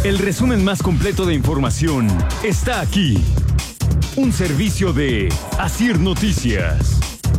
El resumen más completo de información está aquí. Un servicio de Asir Noticias.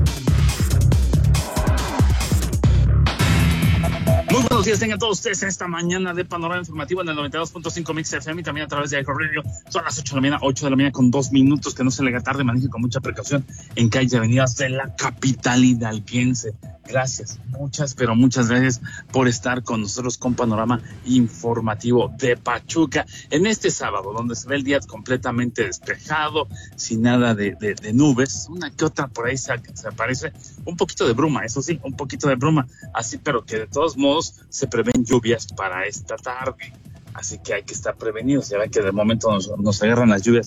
Muy buenos días, tengan todos ustedes en esta mañana de Panorama Informativo en el 92.5 Mix FM y también a través de iHeartRadio. Son las 8 de la mañana con 2 minutos, que no se le haga tarde, maneje con mucha precaución en calles y avenidas de la capital hidalguense. Gracias, muchas gracias por estar con nosotros con Panorama Informativo de Pachuca en este sábado, donde se ve el día completamente despejado, sin nada de nubes, una que otra por ahí se aparece, un poquito de bruma, eso sí, un poquito de bruma, así, pero que de todos modos se prevén lluvias para esta tarde, así que hay que estar prevenidos. Ya ven que de momento nos agarran las lluvias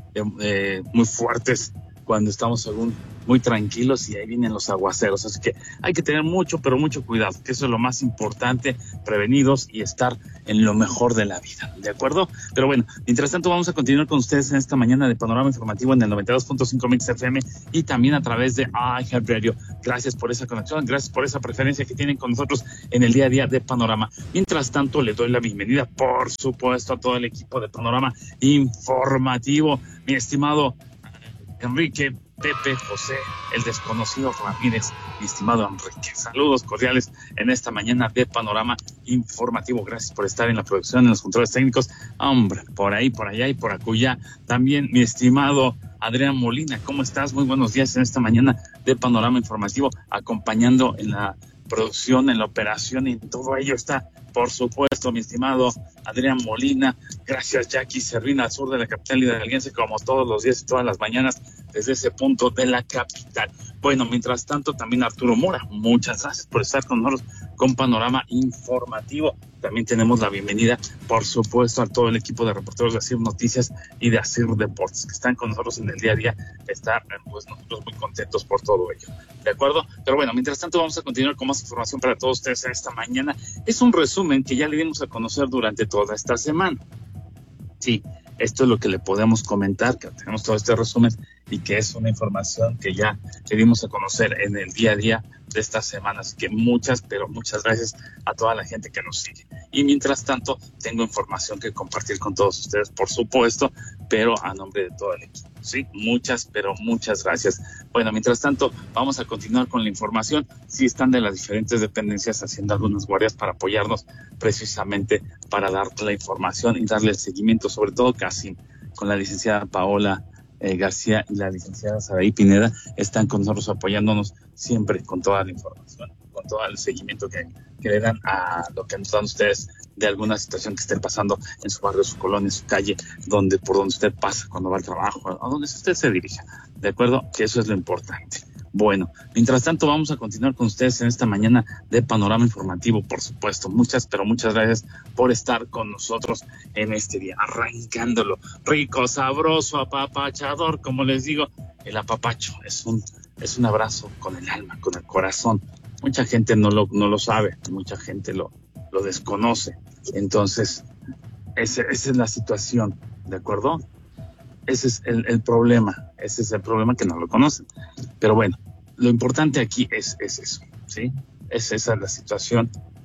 muy fuertes cuando estamos muy tranquilos, y ahí vienen los aguaceros, así que hay que tener mucho, pero mucho cuidado, que eso es lo más importante, prevenidos y estar en lo mejor de la vida, ¿de acuerdo? Pero bueno, mientras tanto vamos a continuar con ustedes en esta mañana de Panorama Informativo en el 92.5 Mix FM y también a través de iHeartRadio. Gracias por esa conexión, gracias por esa preferencia que tienen con nosotros en el día a día de Panorama. Mientras tanto, le doy la bienvenida, por supuesto, a todo el equipo de Panorama Informativo, mi estimado Enrique, Pepe, José, el desconocido Ramírez, mi estimado Enrique. Saludos cordiales en esta mañana de Panorama Informativo. Gracias por estar en la producción, en los controles técnicos. Hombre, por ahí, por allá y por acullá. También mi estimado Adrián Molina, ¿cómo estás? Muy buenos días en esta mañana de Panorama Informativo, acompañando en la producción, en la operación, y en todo ello está, por supuesto, mi estimado Adrián Molina. Gracias, Jackie Servina, al sur de la capital hidalguense, como todos los días y todas las mañanas, desde ese punto de la capital. Bueno, mientras tanto, también Arturo Mora, muchas gracias por estar con nosotros con Panorama Informativo. También tenemos la bienvenida, por supuesto, a todo el equipo de reporteros de Asir Noticias y de Asir Deportes, que están con nosotros en el día a día. Están, pues, nosotros muy contentos por todo ello, ¿de acuerdo? Pero bueno, mientras tanto, vamos a continuar con más información para todos ustedes en esta mañana. Es un resumen que ya le dimos a conocer durante toda esta semana. Sí, esto es lo que le podemos comentar, que tenemos todo este resumen y que es una información que ya le dimos a conocer en el día a día de estas semanas. Que muchas, pero muchas gracias a toda la gente que nos sigue. Y mientras tanto, tengo información que compartir con todos ustedes, por supuesto, pero a nombre de todo el equipo. Sí, muchas, pero muchas gracias. Bueno, mientras tanto, vamos a continuar con la información. Sí, están de las diferentes dependencias haciendo algunas guardias para apoyarnos, precisamente para dar la información y darle el seguimiento, sobre todo casi con la licenciada Paola García y la licenciada Saraí Pineda, están con nosotros apoyándonos siempre con toda la información, con todo el seguimiento que le dan a lo que nos dan ustedes de alguna situación que esté pasando en su barrio, su colonia, en su calle, por donde usted pasa cuando va al trabajo, a donde usted se dirija, ¿de acuerdo? Que eso es lo importante. Bueno, mientras tanto vamos a continuar con ustedes en esta mañana de Panorama Informativo, por supuesto. Muchas, pero muchas gracias por estar con nosotros en este día, arrancándolo rico, sabroso, apapachador, como les digo. El apapacho es un abrazo con el alma, con el corazón. Mucha gente no lo sabe, mucha gente lo desconoce. Entonces, esa es la situación, ¿de acuerdo? Ese es el problema, que no lo conocen. Pero bueno, lo importante aquí es eso, ¿sí? Esa es la situación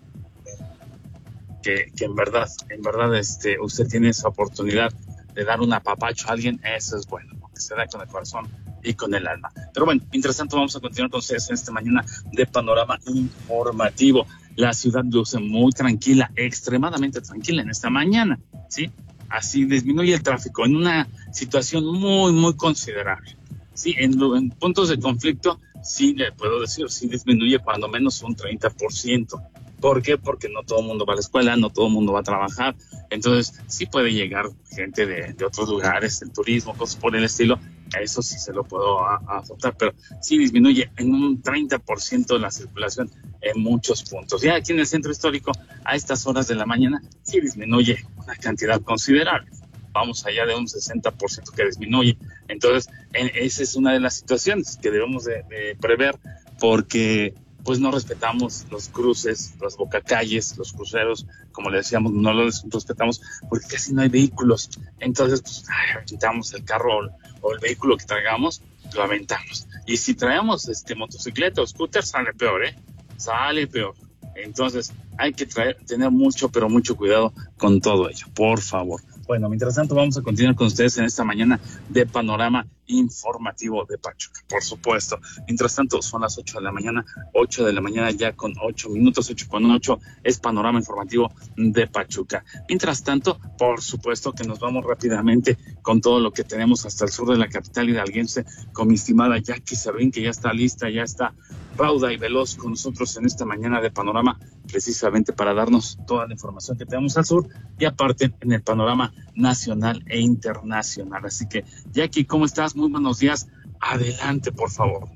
que en verdad, usted tiene esa oportunidad de dar un apapacho a alguien. Eso es bueno, porque se da con el corazón y con el alma. Pero bueno, mientras tanto vamos a continuar con ustedes en esta mañana de Panorama Informativo. La ciudad luce muy tranquila, extremadamente tranquila en esta mañana, ¿sí? Así disminuye el tráfico en una situación muy, muy considerable. Sí, en puntos de conflicto, sí le puedo decir, sí disminuye cuando menos un 30%. ¿Por qué? Porque no todo el mundo va a la escuela, no todo el mundo va a trabajar. Entonces, sí puede llegar gente de otros lugares, el turismo, cosas por el estilo. Eso sí se lo puedo aceptar, pero sí disminuye en un 30% la circulación en muchos puntos. Ya aquí en el centro histórico, a estas horas de la mañana, sí disminuye una cantidad considerable. Vamos allá de un 60% que disminuye. Entonces, esa es una de las situaciones que debemos de prever, porque pues no respetamos los cruces, las bocacalles, los cruceros, como le decíamos, no los respetamos porque casi no hay vehículos. Entonces, pues, aventamos el carro o el vehículo que traigamos, lo aventamos. Y si traemos motocicleta o scooter, sale peor, sale peor. Entonces hay que tener mucho, pero mucho cuidado con todo ello, por favor. Bueno, mientras tanto vamos a continuar con ustedes en esta mañana de Panorama Informativo de Pachuca, por supuesto. Mientras tanto, son las 8 de la mañana ya con 8 minutos, 8:08 es Panorama Informativo de Pachuca. Mientras tanto, por supuesto que nos vamos rápidamente con todo lo que tenemos hasta el sur de la capital hidalguense, con mi estimada Jackie Servín, que ya está lista, ya está rauda y veloz con nosotros en esta mañana de Panorama, precisamente para darnos toda la información que tenemos al sur y aparte en el panorama nacional e internacional. Así que, Jackie, ¿cómo estás? Muy buenos días. Adelante, por favor.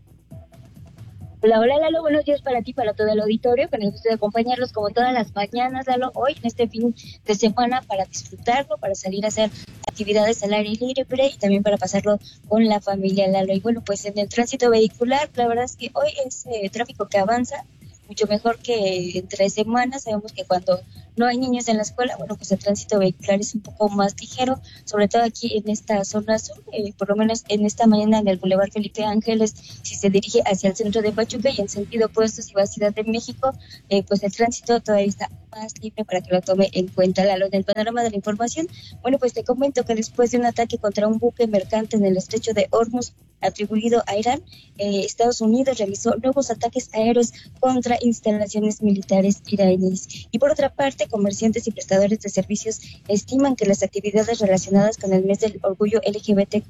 Hola, hola, Lalo, buenos días para ti, para todo el auditorio, con el gusto de acompañarlos como todas las mañanas, Lalo, hoy en este fin de semana para disfrutarlo, para salir a hacer actividades al aire libre y también para pasarlo con la familia, Lalo. Y bueno, pues en el tránsito vehicular, la verdad es que hoy es tráfico que avanza, mucho mejor que entre semanas. Sabemos que cuando no hay niños en la escuela, bueno, pues el tránsito vehicular es un poco más ligero, sobre todo aquí en esta zona sur, por lo menos en esta mañana en el Boulevard Felipe Ángeles, si se dirige hacia el centro de Pachuca y en sentido opuesto si va a Ciudad de México, pues el tránsito todavía está más libre para que lo tome en cuenta. Lalo, en el panorama de la información, bueno, pues te comento que después de un ataque contra un buque mercante en el estrecho de Hormuz atribuido a Irán, Estados Unidos realizó nuevos ataques aéreos contra instalaciones militares iraníes. Y por otra parte, comerciantes y prestadores de servicios estiman que las actividades relacionadas con el mes del orgullo LGBTQ+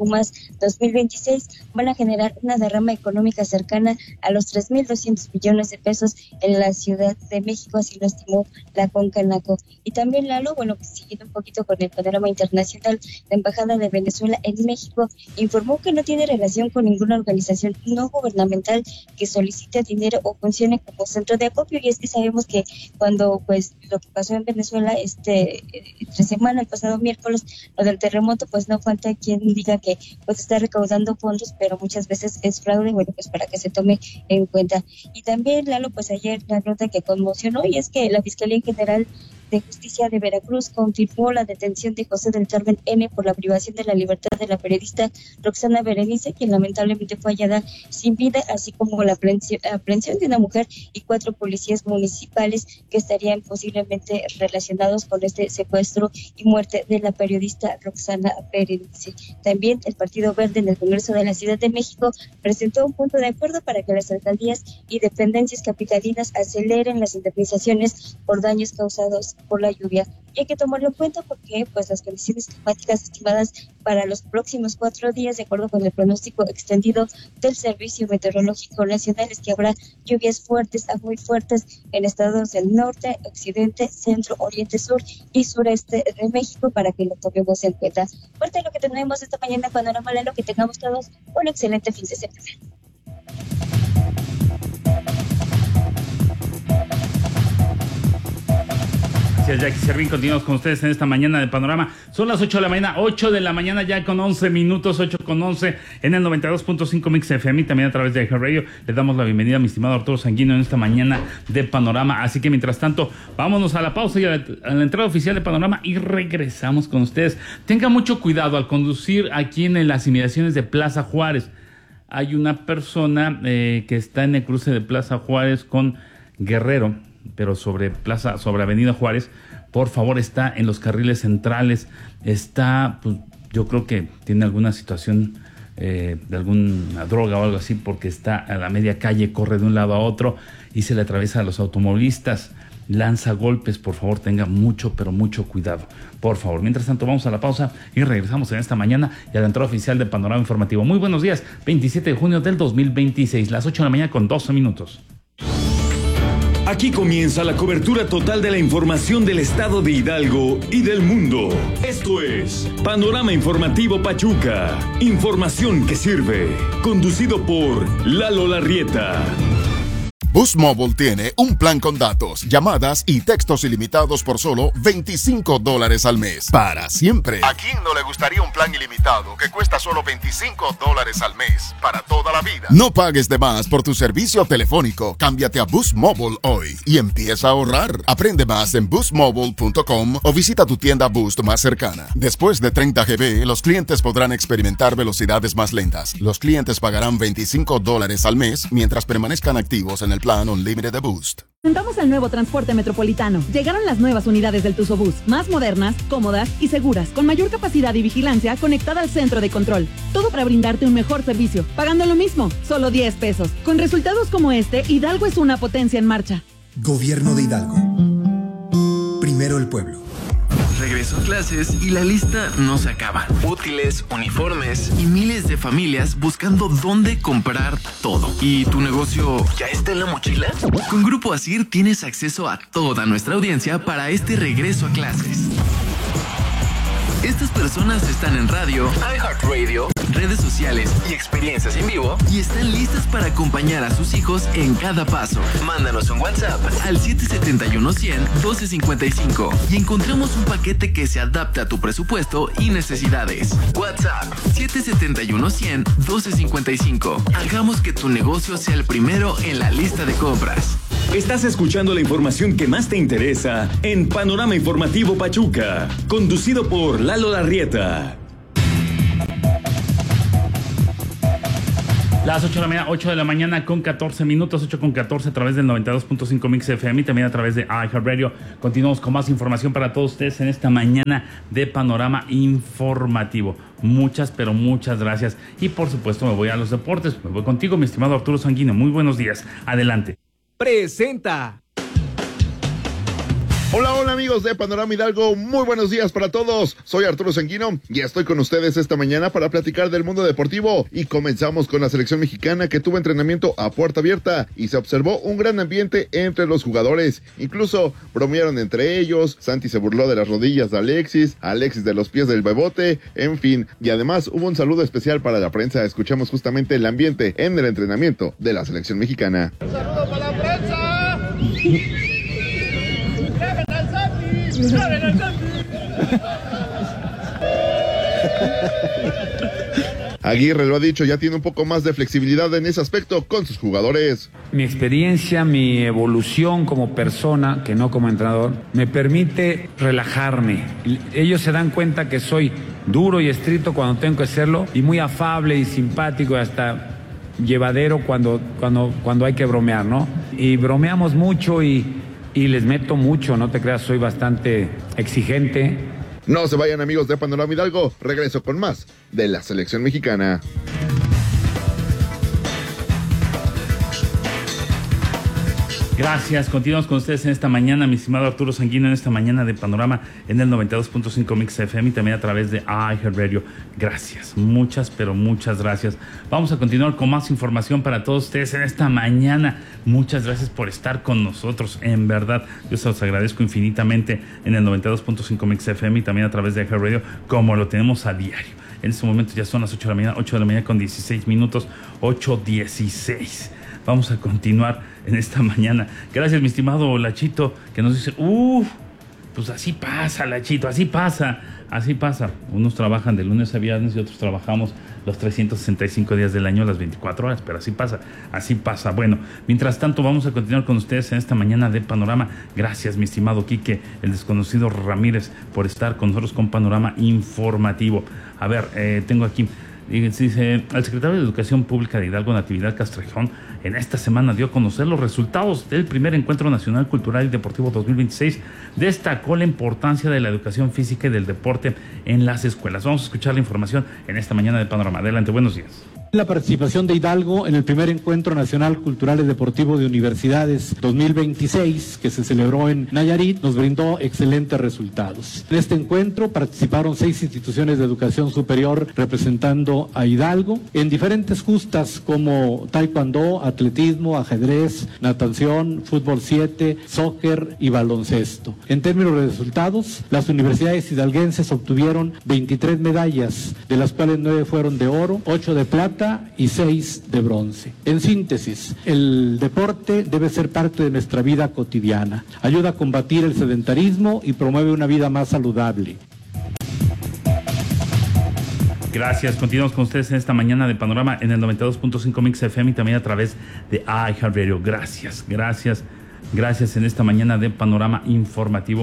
2026 van a generar una derrama económica cercana a los 3.200 millones de pesos en la Ciudad de México, así lo estimó la Concanaco. Y también, Lalo, bueno, pues siguiendo un poquito con el panorama internacional, la Embajada de Venezuela en México informó que no tiene relación con ninguna organización no gubernamental que solicite dinero o funcione como centro de acopio. Y es que sabemos que cuando pues lo que pasó en Venezuela entre semana, el pasado miércoles, lo del terremoto, pues no falta quien diga que pues está recaudando fondos, pero muchas veces es fraude, bueno, pues para que se tome en cuenta. Y también, Lalo, pues ayer la nota que conmocionó, y es que la Fiscalía General de Justicia de Veracruz confirmó la detención de José del Carmen N. por la privación de la libertad de la periodista Roxana Berenice, quien lamentablemente fue hallada sin vida, así como la aprehensión de una mujer y 4 policías municipales que estarían posiblemente relacionados con este secuestro y muerte de la periodista Roxana Berenice. También el Partido Verde en el Congreso de la Ciudad de México presentó un punto de acuerdo para que las alcaldías y dependencias capitalinas aceleren las indemnizaciones por daños causados por la lluvia. Y hay que tomarlo en cuenta porque pues las condiciones climáticas estimadas para los próximos 4 días, de acuerdo con el pronóstico extendido del Servicio Meteorológico Nacional, es que habrá lluvias fuertes a muy fuertes en estados del norte, occidente, centro, oriente, sur y sureste de México, para que lo tomemos en cuenta. Fuerte lo que tenemos esta mañana, Panorama, lo que tengamos todos un excelente fin de semana. Jackie Servín, continuamos con ustedes en esta mañana de Panorama. Son las 8 de la mañana, 8 de la mañana ya con 11 minutos, 8:11 en el 92.5 Mix FM y también a través de iHeartRadio. Le damos la bienvenida a mi estimado Arturo Sanguino en esta mañana de Panorama. Así que mientras tanto, vámonos a la pausa y a la entrada oficial de Panorama y regresamos con ustedes. Tenga mucho cuidado al conducir aquí en las inmediaciones de Plaza Juárez. Hay una persona que está en el cruce de Plaza Juárez con Guerrero, pero sobre Avenida Juárez. Por favor, está en los carriles centrales, está, pues, yo creo que tiene alguna situación de alguna droga o algo así, porque está a la media calle, corre de un lado a otro y se le atraviesa a los automovilistas, lanza golpes. Por favor, tenga mucho, pero mucho cuidado, por favor. Mientras tanto, vamos a la pausa y regresamos en esta mañana y a la entrada oficial de Panorama Informativo. Muy buenos días, 27 de junio del 2026, las 8 de la mañana con 12 minutos. Aquí comienza la cobertura total de la información del estado de Hidalgo y del mundo. Esto es Panorama Informativo Pachuca. Información que sirve. Conducido por Lalo Larrieta. Boost Mobile tiene un plan con datos, llamadas y textos ilimitados por solo $25 al mes. Para siempre. ¿A quién no le gustaría un plan ilimitado que cuesta solo $25 al mes? Para toda la vida. No pagues de más por tu servicio telefónico. Cámbiate a Boost Mobile hoy y empieza a ahorrar. Aprende más en boostmobile.com o visita tu tienda Boost más cercana. Después de 30 GB, los clientes podrán experimentar velocidades más lentas. Los clientes pagarán $25 al mes mientras permanezcan activos en el plan Unlimited de Boost. Presentamos el nuevo transporte metropolitano. Llegaron las nuevas unidades del Tuzobús, más modernas, cómodas y seguras, con mayor capacidad y vigilancia conectada al centro de control. Todo para brindarte un mejor servicio, pagando lo mismo, solo 10 pesos. Con resultados como este, Hidalgo es una potencia en marcha. Gobierno de Hidalgo. Primero el pueblo. Regreso a clases y la lista no se acaba. Útiles, uniformes y miles de familias buscando dónde comprar todo. ¿Y tu negocio ya está en la mochila? Con Grupo Asir tienes acceso a toda nuestra audiencia para este regreso a clases. Estas personas están en radio, iHeartRadio, redes sociales y experiencias en vivo y están listas para acompañar a sus hijos en cada paso. Mándanos un WhatsApp al 771-100-1255 y encontramos un paquete que se adapte a tu presupuesto y necesidades. WhatsApp 771-100-1255. Hagamos que tu negocio sea el primero en la lista de compras. Estás escuchando la información que más te interesa en Panorama Informativo Pachuca, conducido por Lalo Larrieta. Las 8 de la mañana con 14 minutos, 8 con 14 a través del 92.5 Mix FM y también a través de iHeartRadio. Continuamos con más información para todos ustedes en esta mañana de Panorama Informativo. Muchas, pero muchas gracias. Y por supuesto me voy a los deportes. Me voy contigo, mi estimado Arturo Sanguino. Muy buenos días. Adelante. Presenta. Hola amigos de Panorama Hidalgo, muy buenos días para todos. Soy Arturo Sanguino y estoy con ustedes esta mañana para platicar del mundo deportivo. Y comenzamos con la selección mexicana que tuvo entrenamiento a puerta abierta y se observó un gran ambiente entre los jugadores. Incluso bromearon entre ellos, Santi se burló de las rodillas de Alexis de los pies del Bebote, en fin. Y además hubo un saludo especial para la prensa. Escuchamos justamente el ambiente en el entrenamiento de la selección mexicana. ¡Un saludo para la prensa! Aguirre lo ha dicho, ya tiene un poco más de flexibilidad en ese aspecto con sus jugadores. Mi experiencia, mi evolución como persona, que no como entrenador, me permite relajarme. Ellos se dan cuenta que soy duro y estricto cuando tengo que serlo y muy afable y simpático y hasta llevadero cuando hay que bromear, ¿no? Y bromeamos mucho y les meto mucho, no te creas, soy bastante exigente. No se vayan amigos de Panorama Hidalgo, regreso con más de la selección mexicana. Gracias, continuamos con ustedes en esta mañana, mi estimado Arturo Sanguino, en esta mañana de Panorama en el 92.5 Mix FM y también a través de iHeartRadio. Gracias, muchas, pero muchas gracias. Vamos a continuar con más información para todos ustedes en esta mañana. Muchas gracias por estar con nosotros, en verdad. Yo se los agradezco infinitamente en el 92.5 Mix FM y también a través de iHeartRadio, como lo tenemos a diario. En este momento ya son las 8 de la mañana con 16 minutos, 8:16. Vamos a continuar en esta mañana. Gracias, mi estimado Lachito, que nos dice, pues así pasa, Lachito, así pasa. Unos trabajan de lunes a viernes y otros trabajamos los 365 días del año, las 24 horas, pero así pasa. Bueno, mientras tanto vamos a continuar con ustedes en esta mañana de Panorama. Gracias, mi estimado Quique, el desconocido Ramírez, por estar con nosotros con Panorama Informativo. A ver, tengo aquí... Dice, el secretario de Educación Pública de Hidalgo, Natividad Castrejón, en esta semana dio a conocer los resultados del primer Encuentro Nacional Cultural y Deportivo 2026. Destacó la importancia de la educación física y del deporte en las escuelas. Vamos a escuchar la información en esta mañana de Panorama. Adelante, buenos días. La participación de Hidalgo en el primer Encuentro Nacional Cultural y Deportivo de Universidades 2026, que se celebró en Nayarit, nos brindó excelentes resultados. En este encuentro participaron 6 instituciones de educación superior representando a Hidalgo en diferentes justas como taekwondo, atletismo, ajedrez, natación, fútbol 7, soccer y baloncesto. En términos de resultados, las universidades hidalguenses obtuvieron 23 medallas, de las cuales 9 fueron de oro, 8 de plata y 6 de bronce. En síntesis, el deporte debe ser parte de nuestra vida cotidiana. Ayuda a combatir el sedentarismo y promueve una vida más saludable. Gracias, continuamos con ustedes en esta mañana de Panorama en el 92.5 Mix FM y también a través de iHeartRadio. Gracias en esta mañana de Panorama Informativo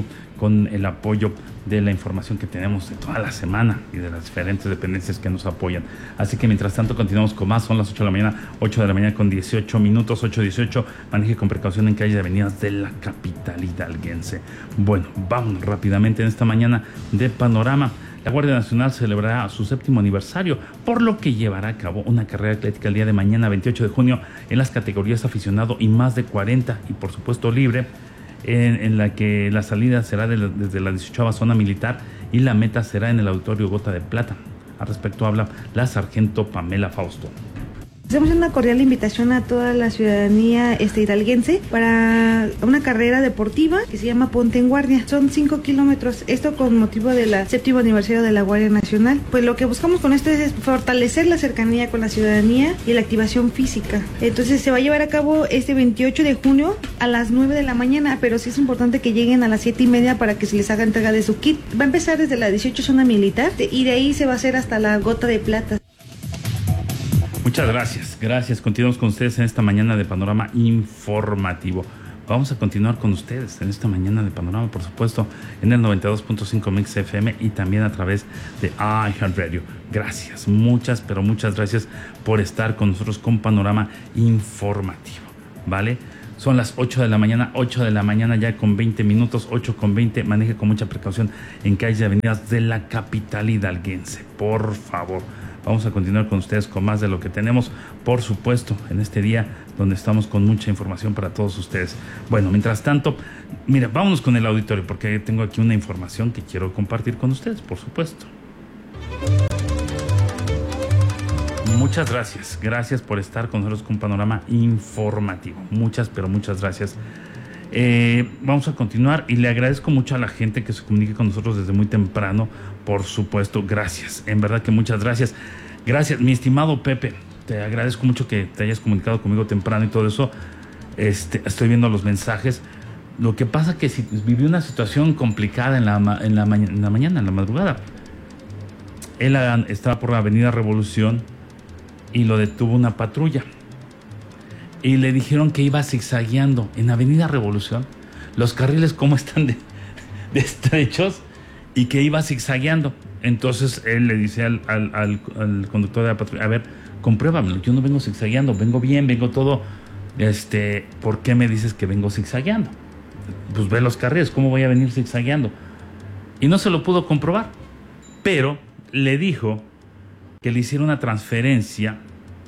con el apoyo de la información que tenemos de toda la semana y de las diferentes dependencias que nos apoyan. Así que mientras tanto continuamos con más. Son las 8 de la mañana, 8 de la mañana con 18 minutos, 8:18. Maneje con precaución en calles y avenidas de la capital hidalguense. Bueno, vamos rápidamente en esta mañana de Panorama. La Guardia Nacional celebrará su 7º aniversario, por lo que llevará a cabo una carrera atlética el día de mañana, 28 de junio, en las categorías aficionado y más de 40, y por supuesto libre, en la que la salida será desde la 18ª zona militar y la meta será en el Auditorio Gota de Plata. Al respecto habla la sargento Pamela Fausto. Hacemos una cordial invitación a toda la ciudadanía hidalguense para una carrera deportiva que se llama Ponte en Guardia. Son 5 kilómetros, esto con motivo del 7º aniversario de la Guardia Nacional. Pues lo que buscamos con esto es fortalecer la cercanía con la ciudadanía y la activación física. Entonces se va a llevar a cabo este 28 de junio a las 9 de la mañana, pero sí es importante que lleguen a las 7:30 para que se les haga entrega de su kit. Va a empezar desde la 18 zona militar y de ahí se va a hacer hasta la Gota de Plata. Muchas gracias, gracias. Continuamos con ustedes en esta mañana de Panorama Informativo. Vamos a continuar con ustedes en esta mañana de Panorama, por supuesto, en el 92.5 Mix FM y también a través de iHeartRadio. Gracias, muchas, pero muchas gracias por estar con nosotros con Panorama Informativo, ¿vale? Son las 8 de la mañana ya con 20 minutos, 8:20. Maneje con mucha precaución en calles y avenidas de la capital hidalguense, por favor. Vamos a continuar con ustedes con más de lo que tenemos, por supuesto, en este día donde estamos con mucha información para todos ustedes. Bueno, mientras tanto, mira, vámonos con el auditorio porque tengo aquí una información que quiero compartir con ustedes, por supuesto. Muchas gracias, gracias por estar con nosotros con Panorama Informativo. Muchas, pero muchas gracias. Vamos a continuar y le agradezco mucho a la gente que se comunique con nosotros desde muy temprano, por supuesto. Gracias, en verdad que muchas gracias. Gracias, mi estimado Pepe, te agradezco mucho que te hayas comunicado conmigo temprano y todo eso. Estoy viendo los mensajes. Lo que pasa que si viví una situación complicada en la mañana, en la madrugada. Él estaba por la Avenida Revolución y lo detuvo una patrulla. Y le dijeron que iba zigzagueando en Avenida Revolución. Los carriles como están de estrechos y que iba zigzagueando. Entonces él le dice al conductor de la patrulla, a ver, compruébamelo, yo no vengo zigzagueando, vengo bien, vengo todo. ¿Por qué me dices que vengo zigzagueando? Pues ve los carriles, ¿cómo voy a venir zigzagueando? Y no se lo pudo comprobar. Pero le dijo que le hiciera una transferencia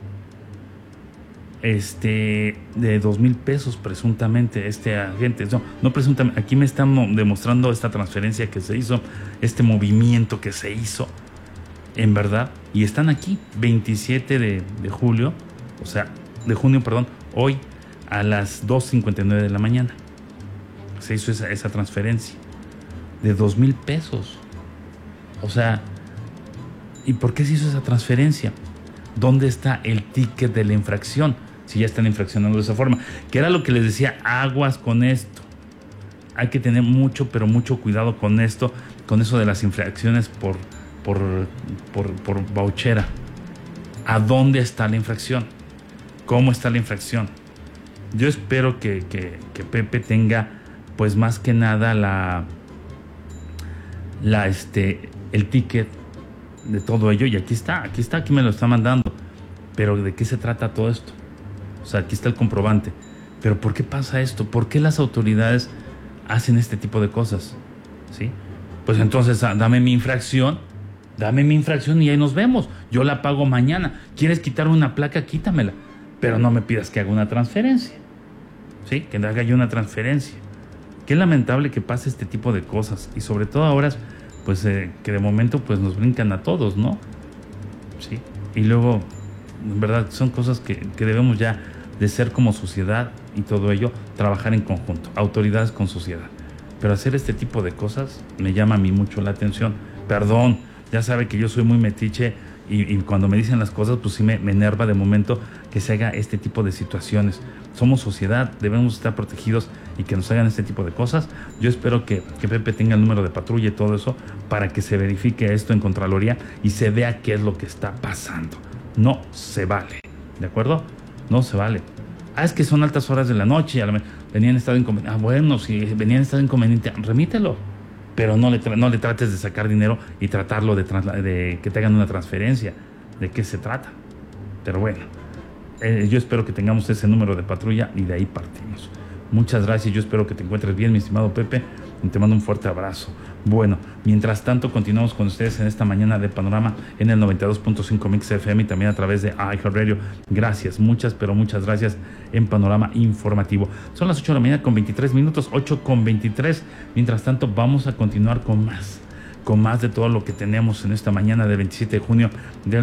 de 2,000 pesos presuntamente agente, no presuntamente, aquí me están demostrando esta transferencia que se hizo, este movimiento que se hizo, en verdad, y están aquí, 27 de julio, o sea, de junio, perdón, hoy a las 2:59 de la mañana, se hizo esa transferencia de 2,000 pesos, o sea, ¿y por qué se hizo esa transferencia? ¿Dónde está el ticket de la infracción? Si ya están infraccionando de esa forma, que era lo que les decía, aguas con esto. Hay que tener mucho, pero mucho cuidado con esto, con eso de las infracciones por vouchera. ¿A dónde está la infracción? ¿Cómo está la infracción? Yo espero que Pepe tenga, pues más que nada el ticket de todo ello, y aquí me lo está mandando. Pero ¿de qué se trata todo esto? O sea, aquí está el comprobante. Pero ¿por qué pasa esto? ¿Por qué las autoridades hacen este tipo de cosas? ¿Sí? Pues entonces dame mi infracción y ahí nos vemos. Yo la pago mañana. ¿Quieres quitarme una placa? Quítamela. Pero no me pidas que haga una transferencia. ¿Sí? Que haga yo una transferencia. Qué lamentable que pase este tipo de cosas. Y sobre todo ahora, pues que de momento pues nos brincan a todos, ¿no? Sí. Y luego, en verdad, son cosas que debemos ya de ser como sociedad y todo ello, trabajar en conjunto, autoridades con sociedad. Pero hacer este tipo de cosas me llama a mí mucho la atención. Perdón, ya sabe que yo soy muy metiche y cuando me dicen las cosas, pues sí me enerva de momento que se haga este tipo de situaciones. Somos sociedad, debemos estar protegidos y que nos hagan este tipo de cosas. Yo espero que Pepe tenga el número de patrulla y todo eso para que se verifique esto en Contraloría y se vea qué es lo que está pasando. No se vale, ¿de acuerdo? No se vale. Es que son altas horas de la noche, venían en estado inconveniente. Bueno, si venían en estado inconveniente, remítelo. pero no le trates de sacar dinero y tratarlo de que te hagan una transferencia. ¿De qué se trata? Pero bueno, yo espero que tengamos ese número de patrulla y de ahí partimos. Muchas gracias, yo espero que te encuentres bien, mi estimado Pepe, y te mando un fuerte abrazo. Bueno, mientras tanto continuamos con ustedes en esta mañana de Panorama en el 92.5 Mix FM y también a través de iHeartRadio. Gracias, muchas gracias en Panorama Informativo. Son las 8 de la mañana con 23 minutos, 8 con 23. Mientras tanto vamos a continuar con más de todo lo que tenemos en esta mañana del 27 de junio del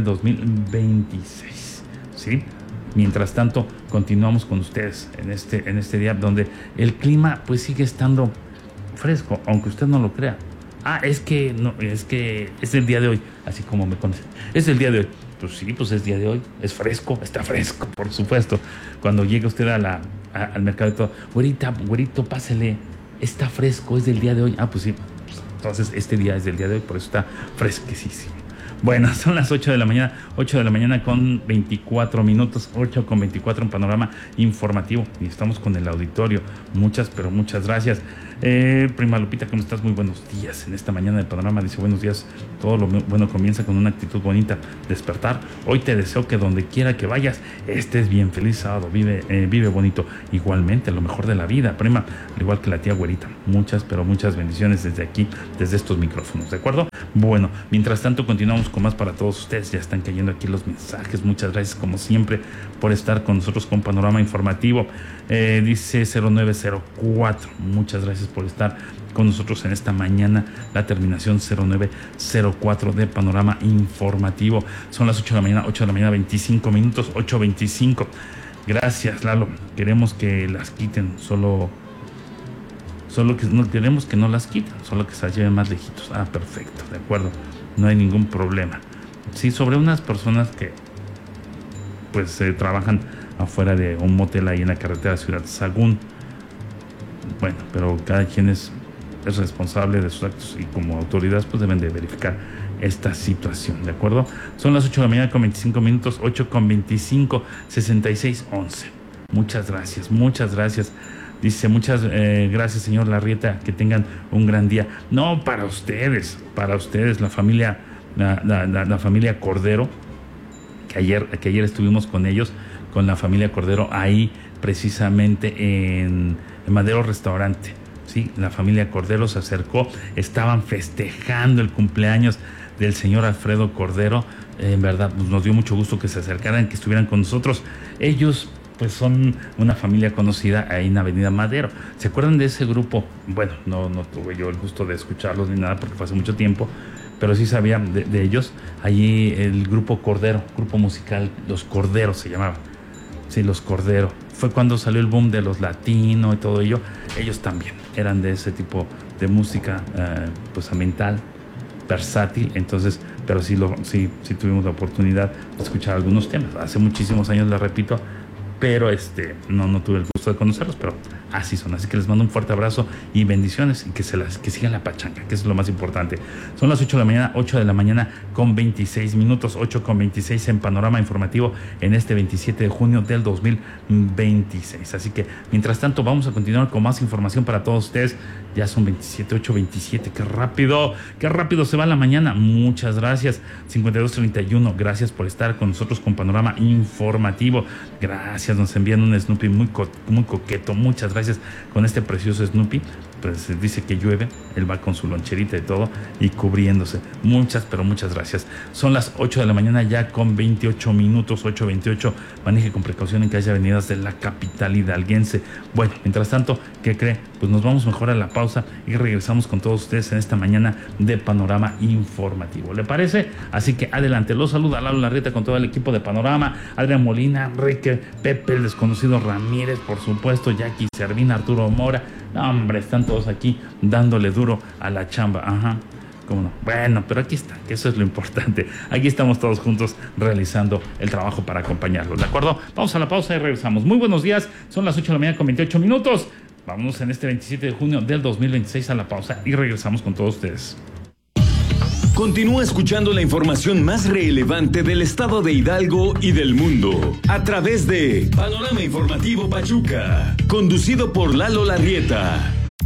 2026, ¿sí? Mientras tanto, continuamos con ustedes en este día donde el clima pues sigue estando fresco, aunque usted no lo crea. Es que es el día de hoy, así como me conocen. Es el día de hoy. Pues sí, pues es día de hoy. Es fresco, está fresco, por supuesto. Cuando llegue usted al mercado de todo, güerito, pásele. Está fresco, es del día de hoy. Pues sí. Entonces este día es del día de hoy, por eso está fresquísimo. Bueno, son las 8 de la mañana con 24 minutos, 8 con 24 en Panorama Informativo. Y estamos con el auditorio. Muchas gracias. Prima Lupita, ¿cómo estás? Muy buenos días. En esta mañana de Panorama dice: buenos días. Todo lo bueno comienza con una actitud bonita. Despertar. Hoy te deseo que donde quiera que vayas estés bien. Feliz sábado. Vive bonito. Igualmente, lo mejor de la vida, prima. Al igual que la tía Güerita. Muchas bendiciones desde aquí, desde estos micrófonos. ¿De acuerdo? Bueno, mientras tanto continuamos con más para todos ustedes. Ya están cayendo aquí los mensajes. Muchas gracias como siempre por estar con nosotros con Panorama Informativo. Dice 0904. Muchas gracias por estar con nosotros en esta mañana. La terminación 0904 de Panorama Informativo. Son las 8 de la mañana 25 minutos, 8:25. Gracias, Lalo. Queremos que las quiten, solo que no queremos que no las quiten, solo que se las lleven más lejitos. Perfecto, de acuerdo, no hay ningún problema. Sí, sobre unas personas que pues trabajan afuera de un motel ahí en la carretera Ciudad Sagún. Bueno, pero cada quien es responsable de sus actos y como autoridades pues deben de verificar esta situación, ¿de acuerdo? Son las 8 de la mañana con 25 minutos, 8 con 25, 6611. Muchas gracias. Dice: muchas gracias, señor Larrieta, que tengan un gran día. No, para ustedes, la familia Cordero, que ayer estuvimos con ellos, con la familia Cordero, ahí precisamente en Madero Restaurante. Sí, la familia Cordero se acercó, estaban festejando el cumpleaños del señor Alfredo Cordero. En verdad, pues nos dio mucho gusto que se acercaran, que estuvieran con nosotros. Ellos pues son una familia conocida ahí en Avenida Madero. ¿Se acuerdan de ese grupo? Bueno, no tuve yo el gusto de escucharlos ni nada porque fue hace mucho tiempo, pero sí sabía de ellos. Allí el grupo Cordero, grupo musical Los Corderos se llamaba. Sí, Los Cordero. Fue cuando salió el boom de los latinos y todo ello. Ellos también eran de ese tipo de música, pues ambiental, versátil. Entonces, pero sí tuvimos la oportunidad de escuchar algunos temas. Hace muchísimos años, les repito, pero no tuve el gusto de conocerlos, pero así son. Así que les mando un fuerte abrazo y bendiciones y que sigan la pachanga, que es lo más importante. Son las 8 de la mañana con 26 minutos, 8 con 26 en Panorama Informativo en este 27 de junio del 2026. Así que mientras tanto vamos a continuar con más información para todos ustedes. Ya son 8:27, qué rápido se va la mañana. Muchas gracias. 5231, gracias por estar con nosotros con Panorama Informativo. Gracias, nos envían un Snoopy muy coqueto. Muchas gracias con este precioso Snoopy. Pues dice que llueve, él va con su loncherita y todo y cubriéndose. Muchas gracias. Son las 8 de la mañana ya con 28 minutos, 8:28. Maneje con precaución en calle avenidas de la capital hidalguense. Bueno, mientras tanto, ¿qué cree? Pues nos vamos mejor a la pausa y regresamos con todos ustedes en esta mañana de Panorama Informativo. ¿Le parece? Así que adelante. Los saluda Lalo Larrieta con todo el equipo de Panorama. Adrián Molina, Enrique, Pepe, el desconocido Ramírez, por supuesto, Jackie Servina, Arturo Mora. No, hombre, están todos aquí dándole duro a la chamba. Ajá, cómo no. Bueno, pero aquí está, que eso es lo importante. Aquí estamos todos juntos realizando el trabajo para acompañarlos, ¿de acuerdo? Vamos a la pausa y regresamos. Muy buenos días, son las 8 de la mañana con 28 minutos. Vámonos en este 27 de junio del 2026 a la pausa y regresamos con todos ustedes. Continúa escuchando la información más relevante del estado de Hidalgo y del mundo a través de Panorama Informativo Pachuca, conducido por Lalo Larrieta.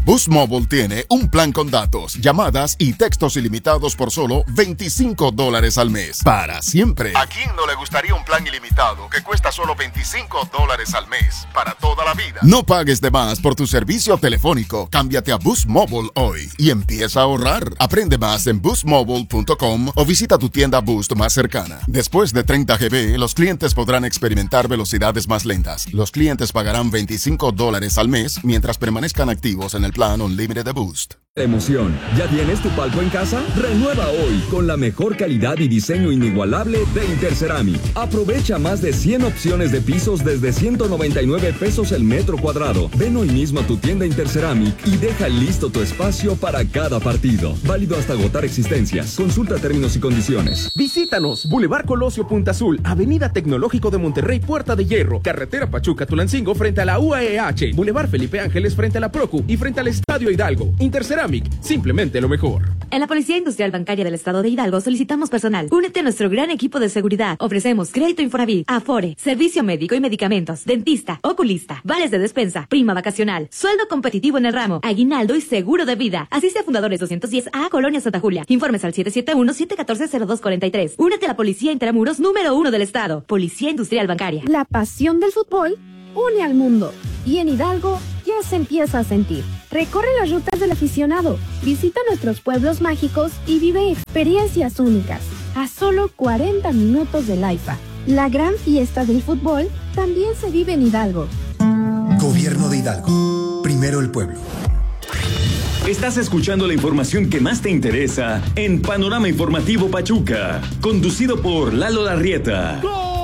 Boost Mobile tiene un plan con datos, llamadas y textos ilimitados por solo $25 al mes. Para siempre. ¿A quién no le gustaría un plan ilimitado que cuesta solo $25 al mes? Para toda la vida. No pagues de más por tu servicio telefónico. Cámbiate a Boost Mobile hoy y empieza a ahorrar. Aprende más en boostmobile.com o visita tu tienda Boost más cercana. Después de 30 GB, los clientes podrán experimentar velocidades más lentas. Los clientes pagarán $25 al mes mientras permanezcan activos en el plan Unlimited de Boost. Emoción. ¿Ya tienes tu palco en casa? Renueva hoy con la mejor calidad y diseño inigualable de Interceramic. Aprovecha más de 100 opciones de pisos desde $199 el metro cuadrado. Ven hoy mismo a tu tienda Interceramic y deja listo tu espacio para cada partido. Válido hasta agotar existencias. Consulta términos y condiciones. Visítanos. Boulevard Colosio Punta Azul, Avenida Tecnológico de Monterrey, Puerta de Hierro, Carretera Pachuca-Tulancingo frente a la UAEH, Boulevard Felipe Ángeles frente a la Procu y frente al Estadio Hidalgo. Interceramic, simplemente lo mejor. En la Policía Industrial Bancaria del Estado de Hidalgo solicitamos personal. Únete a nuestro gran equipo de seguridad. Ofrecemos crédito Infonavit, Afore, servicio médico y medicamentos, dentista, oculista, vales de despensa, prima vacacional, sueldo competitivo en el ramo, aguinaldo y seguro de vida. Asiste a Fundadores 210A, Colonia Santa Julia. Informes al 771-714-0243. Únete a la Policía Intramuros número 1 del Estado. Policía Industrial Bancaria. La pasión del fútbol une al mundo. Y en Hidalgo ya se empieza a sentir. Recorre las rutas del aficionado, visita nuestros pueblos mágicos y vive experiencias únicas. A solo 40 minutos del AIFA. La gran fiesta del fútbol también se vive en Hidalgo. Gobierno de Hidalgo. Primero el pueblo. Estás escuchando la información que más te interesa en Panorama Informativo Pachuca, conducido por Lalo Larrieta.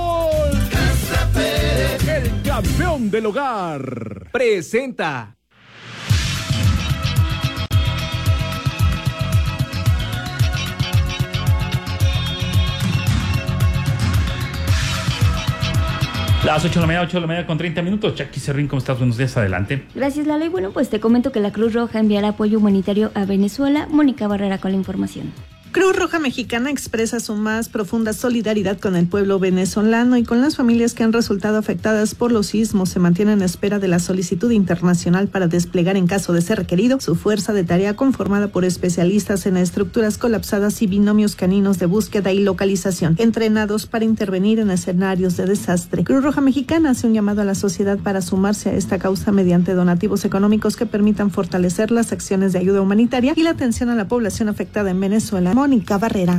El campeón del hogar presenta. Las 8 de la mañana con 30 minutos. Jackie Serrín, ¿cómo estás? Buenos días, adelante. Gracias, Lalo. Y bueno, pues te comento que la Cruz Roja enviará apoyo humanitario a Venezuela. Mónica Barrera con la información. Cruz Roja Mexicana expresa su más profunda solidaridad con el pueblo venezolano y con las familias que han resultado afectadas por los sismos. Se mantiene en espera de la solicitud internacional para desplegar, en caso de ser requerido, su fuerza de tarea conformada por especialistas en estructuras colapsadas y binomios caninos de búsqueda y localización, entrenados para intervenir en escenarios de desastre. Cruz Roja Mexicana hace un llamado a la sociedad para sumarse a esta causa mediante donativos económicos que permitan fortalecer las acciones de ayuda humanitaria y la atención a la población afectada en Venezuela. Mónica Barrera.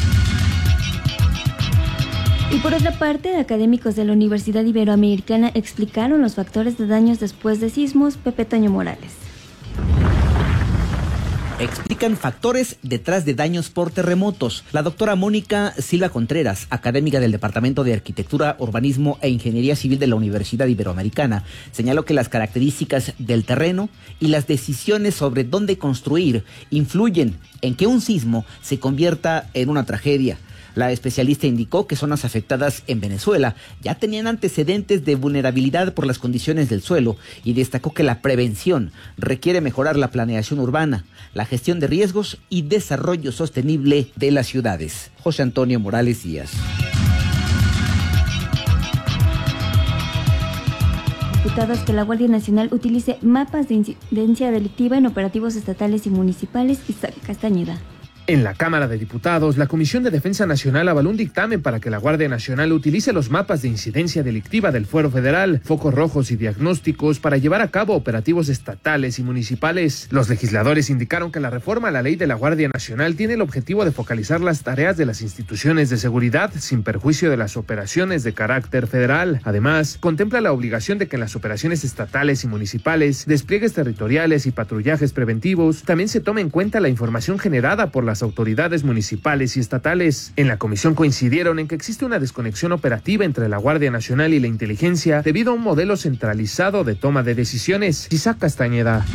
Y por otra parte, académicos de la Universidad Iberoamericana explicaron los factores de daños después de sismos. Pepe Toño Morales. Explican factores detrás de daños por terremotos. La doctora Mónica Silva Contreras, académica del Departamento de Arquitectura, Urbanismo e Ingeniería Civil de la Universidad Iberoamericana, señaló que las características del terreno y las decisiones sobre dónde construir influyen en que un sismo se convierta en una tragedia. La especialista indicó que zonas afectadas en Venezuela ya tenían antecedentes de vulnerabilidad por las condiciones del suelo y destacó que la prevención requiere mejorar la planeación urbana, la gestión de riesgos y desarrollo sostenible de las ciudades. José Antonio Morales Díaz. Diputados que la Guardia Nacional utilice mapas de incidencia delictiva en operativos estatales y municipales. Isaac Castañeda. En la Cámara de Diputados, la Comisión de Defensa Nacional avaló un dictamen para que la Guardia Nacional utilice los mapas de incidencia delictiva del Fuero Federal, focos rojos y diagnósticos para llevar a cabo operativos estatales y municipales. Los legisladores indicaron que la reforma a la ley de la Guardia Nacional tiene el objetivo de focalizar las tareas de las instituciones de seguridad sin perjuicio de las operaciones de carácter federal. Además, contempla la obligación de que en las operaciones estatales y municipales, despliegues territoriales y patrullajes preventivos, también se tome en cuenta la información generada por las autoridades municipales y estatales. En la comisión coincidieron en que existe una desconexión operativa entre la Guardia Nacional y la inteligencia debido a un modelo centralizado de toma de decisiones. Isaac Castañeda.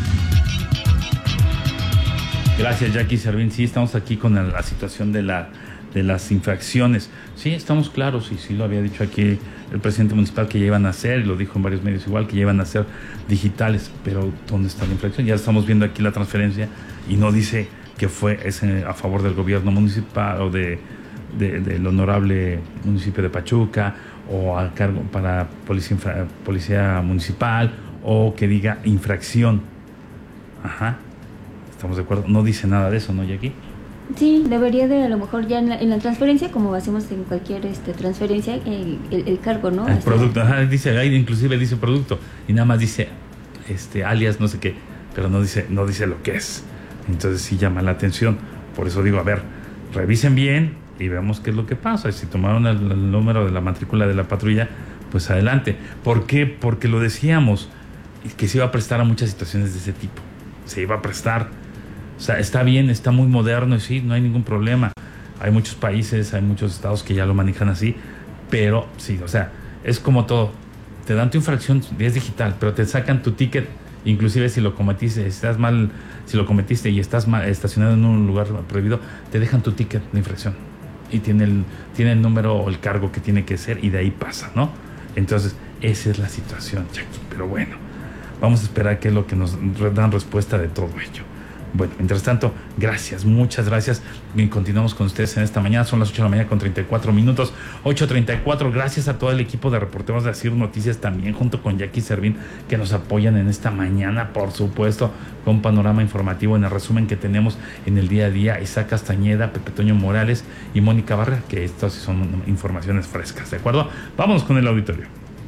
Gracias, Jackie Servín. Sí, estamos aquí con la situación de las infracciones. Sí, estamos claros, y sí lo había dicho aquí el presidente municipal, que ya iban a hacer, y lo dijo en varios medios igual, que ya iban a ser digitales, pero ¿dónde está la infracción? Ya estamos viendo aquí la transferencia y no dice que fue a favor del gobierno municipal o del honorable municipio de Pachuca, o a cargo para policía municipal, o que diga infracción. Ajá, estamos de acuerdo. No dice nada de eso, ¿no, Jackie? Sí, debería de a lo mejor ya en la transferencia, como hacemos en cualquier transferencia, el cargo, ¿no? El producto, ajá, dice, ahí inclusive dice producto y nada más dice alias no sé qué, pero no dice lo que es. Entonces sí llama la atención. Por eso digo, a ver, revisen bien y veamos qué es lo que pasa. Y si tomaron el número de la matrícula de la patrulla, pues adelante. ¿Por qué? Porque lo decíamos, que se iba a prestar a muchas situaciones de ese tipo. Se iba a prestar. O sea, está bien, está muy moderno y sí, no hay ningún problema. Hay muchos países, hay muchos estados que ya lo manejan así, pero sí, o sea, es como todo. Te dan tu infracción, es digital, pero te sacan tu ticket, inclusive si lo cometiste, si lo cometiste y estás mal, estacionado en un lugar prohibido, te dejan tu ticket de infracción y tiene el número o el cargo que tiene que ser y de ahí pasa, ¿no? Entonces, esa es la situación, Jackie. Pero bueno, vamos a esperar qué es lo que nos dan respuesta de todo ello. Bueno, mientras tanto, gracias, muchas gracias. Y continuamos con ustedes en esta mañana. Son las 8 de la mañana con 34 minutos. 8:34. Gracias a todo el equipo de reporteros de Asir Noticias también, junto con Jackie Servín, que nos apoyan en esta mañana, por supuesto, con panorama informativo en el resumen que tenemos en el día a día. Isaac Castañeda, Pepe Toño Morales y Mónica Barrera, que estas sí son informaciones frescas, ¿de acuerdo? Vámonos con el auditorio.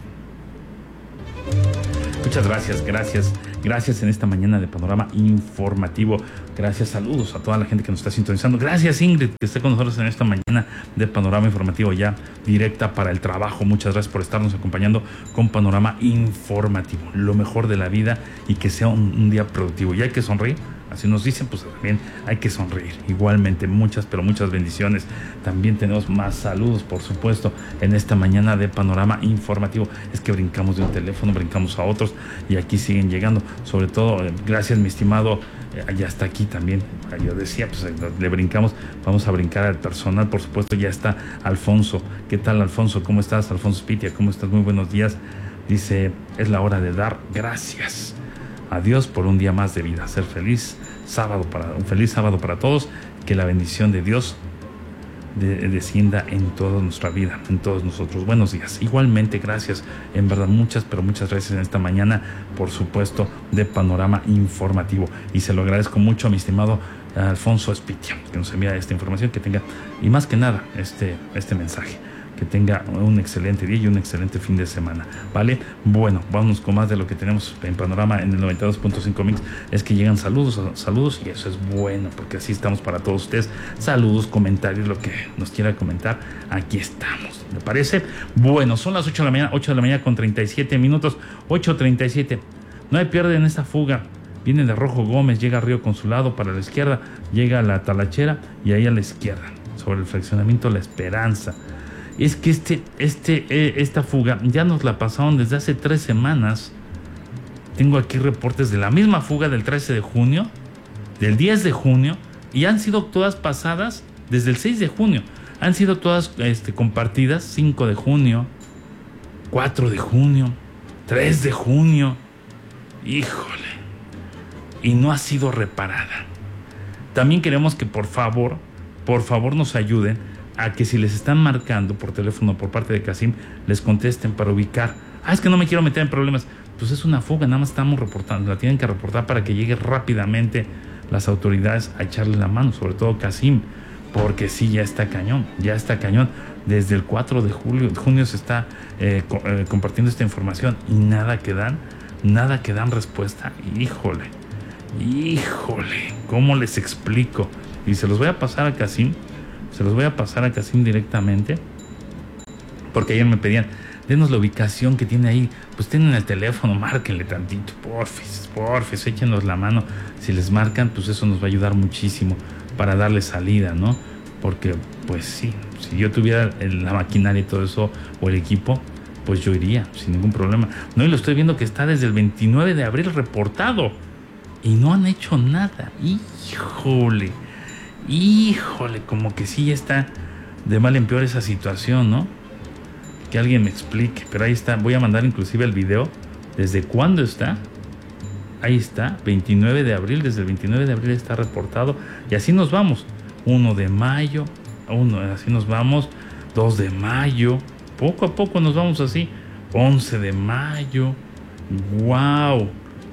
Muchas gracias en esta mañana de panorama informativo. Gracias, saludos a toda la gente que nos está sintonizando. Gracias, Ingrid, que esté con nosotros en esta mañana de panorama informativo ya directa para el trabajo. Muchas gracias por estarnos acompañando con panorama informativo, lo mejor de la vida y que sea un día productivo. Y hay que sonreír, así nos dicen, pues también hay que sonreír. Igualmente, muchas bendiciones. También tenemos más saludos, por supuesto, en esta mañana de panorama informativo. Es que brincamos de un teléfono, brincamos a otros y aquí siguen llegando. Sobre todo, gracias, mi estimado, ya está aquí también. Yo decía, pues le brincamos, vamos a brincar al personal, por supuesto. Ya está Alfonso. ¿Qué tal, Alfonso? ¿Cómo estás, Alfonso Pitia? ¿Cómo estás? Muy buenos días. Dice, es la hora de dar gracias a Dios por un día más de vida. Ser feliz un feliz sábado para todos. Que la bendición de Dios descienda en toda nuestra vida, en todos nosotros. Buenos días. Igualmente, gracias. En verdad, muchas gracias en esta mañana, por supuesto, de panorama informativo. Y se lo agradezco mucho a mi estimado Alfonso Espitia, que nos envía esta información, que tenga, y más que nada, este mensaje. Que tenga un excelente día y un excelente fin de semana, ¿vale? Bueno, vamos con más de lo que tenemos en panorama en el 92.5 Mix. Es que llegan saludos y eso es bueno, porque así estamos para todos ustedes. Saludos, comentarios, lo que nos quiera comentar, aquí estamos. ¿Le parece? Bueno, son las 8 de la mañana con 37 minutos, 8:37. No hay pierde en esta fuga. Viene de Rojo Gómez, llega a Río Consulado para la izquierda, llega a la Talachera y ahí a la izquierda, sobre el fraccionamiento La Esperanza. Es que esta fuga ya nos la pasaron desde hace 3 semanas. Tengo aquí reportes de la misma fuga del 13 de junio, del 10 de junio, y han sido todas pasadas desde el 6 de junio. Han sido todas compartidas 5 de junio, 4 de junio, 3 de junio. Híjole. Y no ha sido reparada. También queremos que por favor nos ayuden a que si les están marcando por teléfono por parte de Casim, les contesten para ubicar. Es que no me quiero meter en problemas. Pues es una fuga, nada más estamos reportando. La tienen que reportar para que llegue rápidamente las autoridades a echarle la mano, sobre todo Casim, porque sí, ya está cañón. Desde el 4 de junio se está compartiendo esta información y nada que dan respuesta. Híjole, ¿cómo les explico? Y se los voy a pasar a Casim. Directamente, porque ayer me pedían, denos la ubicación que tiene ahí. Pues tienen el teléfono, márquenle tantito, porfis, échenos la mano. Si les marcan, pues eso nos va a ayudar muchísimo para darle salida, ¿no? Porque, pues sí, si yo tuviera la maquinaria y todo eso, o el equipo, pues yo iría sin ningún problema. No, y lo estoy viendo que está desde el 29 de abril reportado y no han hecho nada. Híjole, como que sí ya está de mal en peor esa situación, ¿no? Que alguien me explique, pero ahí está. Voy a mandar inclusive el video. ¿Desde cuándo está? Ahí está, 29 de abril. Desde el 29 de abril está reportado. Y así nos vamos. 1 de mayo, así nos vamos. 2 de mayo. Poco a poco nos vamos así. 11 de mayo. ¡Wow!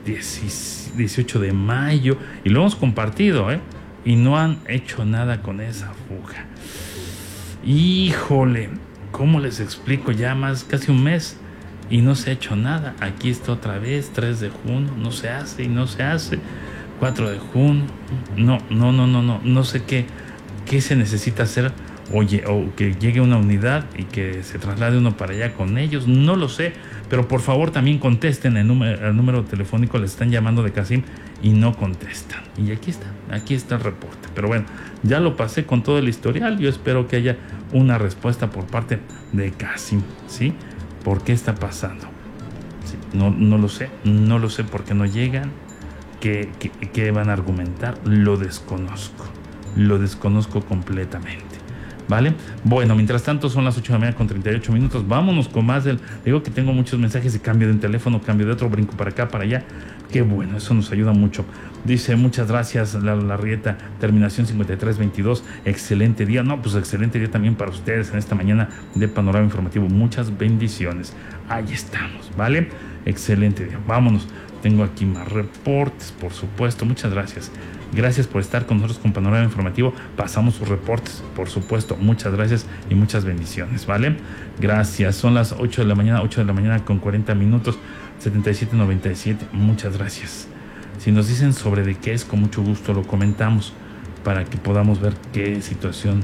18 de mayo, y lo hemos compartido, y no han hecho nada con esa fuga. Híjole, ¿cómo les explico? Ya casi un mes y no se ha hecho nada. Aquí está otra vez, 3 de junio, no se hace y no se hace. 4 de junio, no sé qué se necesita hacer. Oye, o que llegue una unidad y que se traslade uno para allá con ellos, no lo sé, pero por favor también contesten el número telefónico, les están llamando de Casim y no contestan. Y aquí está el reporte. Pero bueno, ya lo pasé con todo el historial, yo espero que haya una respuesta por parte de Casim, ¿sí? ¿Por qué está pasando? Sí, no lo sé por qué no llegan, qué van a argumentar, lo desconozco completamente. ¿Vale? Bueno, mientras tanto son las 8 de la mañana con 38 minutos. Vámonos con más digo que tengo muchos mensajes y cambio de un teléfono, cambio de otro, brinco para acá, para allá. Qué bueno, eso nos ayuda mucho. Dice, muchas gracias, la Rieta, terminación 5322. Excelente día. No, pues excelente día también para ustedes en esta mañana de Panorama Informativo. Muchas bendiciones. Ahí estamos, ¿vale? Excelente día. Vámonos. Tengo aquí más reportes, por supuesto. Muchas gracias. Gracias por estar con nosotros con Panorama Informativo. Pasamos sus reportes, por supuesto. Muchas gracias y muchas bendiciones, ¿vale? Gracias. Son las 8 de la mañana con 40 minutos, 7797. Muchas gracias. Si nos dicen sobre de qué es, con mucho gusto lo comentamos para que podamos ver qué situación